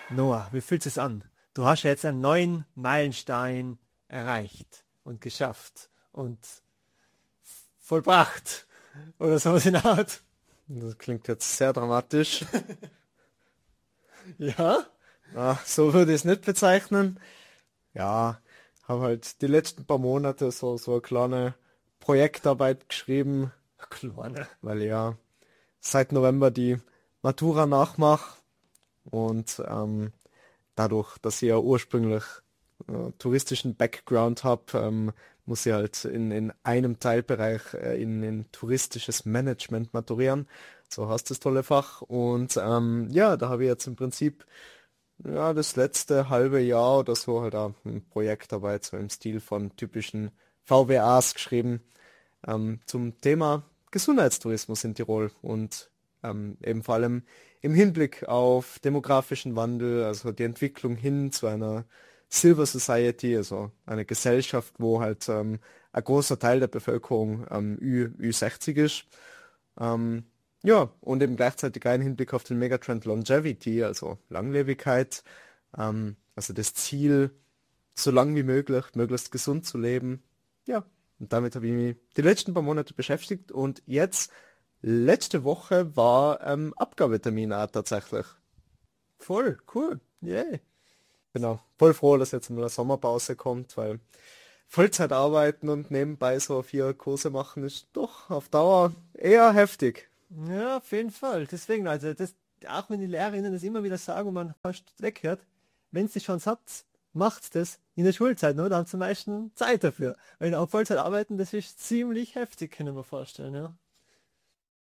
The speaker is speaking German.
Noah, wie fühlt es an? Du hast ja jetzt einen neuen Meilenstein erreicht und geschafft und vollbracht. Oder sowas in der Art. Das klingt jetzt sehr dramatisch. Ja? So würde ich es nicht bezeichnen. Ja, habe halt die letzten paar Monate so eine kleine Projektarbeit geschrieben, Kleine. weil ja seit November die Matura nachmache und dadurch, dass ich ja ursprünglich touristischen Background habe, muss ich halt in einem Teilbereich in touristisches Management maturieren. So heißt das tolle Fach. Und ja, da habe ich jetzt im Prinzip ja das letzte halbe Jahr oder so halt auch eine Projektarbeit so im Stil von typischen VWAs geschrieben zum Thema Gesundheitstourismus in Tirol und eben vor allem im Hinblick auf demografischen Wandel, also die Entwicklung hin zu einer Silver Society, also eine Gesellschaft, wo halt ein großer Teil der Bevölkerung Ü60 ist. Ähm, ja, und eben gleichzeitig einen Hinblick auf den Megatrend Longevity, also Langlebigkeit, also das Ziel, so lang wie möglich, möglichst gesund zu leben. Ja, und damit habe ich mich die letzten paar Monate beschäftigt und jetzt, letzte Woche war Abgabetermin auch tatsächlich. Voll, cool. Yeah. Genau, voll froh, dass jetzt mal eine Sommerpause kommt, weil Vollzeit arbeiten und nebenbei so 4 Kurse machen ist doch auf Dauer eher heftig. Ja, auf jeden Fall. Deswegen, also das, auch wenn die Lehrerinnen das immer wieder sagen und man fast weghört, wenn sie schon habt, macht das in der Schulzeit, ne? Da haben sie am meisten Zeit dafür. Weil auf Vollzeit arbeiten, das ist ziemlich heftig, können wir vorstellen, ja.